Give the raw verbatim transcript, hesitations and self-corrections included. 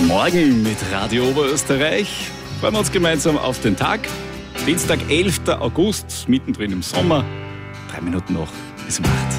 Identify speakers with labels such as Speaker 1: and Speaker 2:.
Speaker 1: Morgen mit Radio Oberösterreich. Freuen wir uns gemeinsam auf den Tag. Dienstag, elfter August, mittendrin im Sommer. Drei Minuten noch bis um acht.